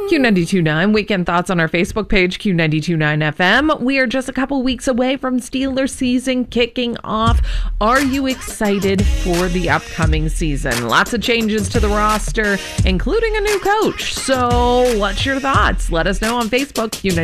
Q92.9 Weekend Thoughts on our Facebook page, Q92.9 FM. We are just a couple weeks away from Steelers season kicking off. Are you excited for the upcoming season? Lots of changes to the roster, including a new coach. So what's your thoughts? Let us know on Facebook, Q92.